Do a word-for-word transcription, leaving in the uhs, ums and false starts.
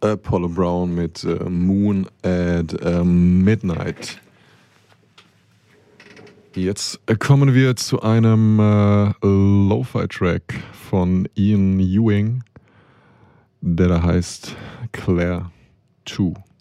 Apollo Brown mit äh, Moon at äh, Midnight. Jetzt kommen wir zu einem äh, Lo-Fi-Track von Ian Ewing, der da heißt Claire zwei.